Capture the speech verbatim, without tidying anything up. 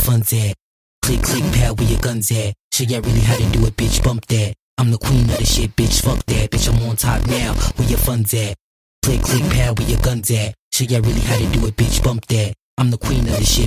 funds at? Click, click, pad, where your guns at? Show ya really how to do it, bitch, bump that. I'm the queen of the shit, bitch, fuck that. Bitch, I'm on top now, where your funds at? Click, click, pad, where your guns at? Show ya really how to do it, bitch, bump that. I'm the queen of the shit.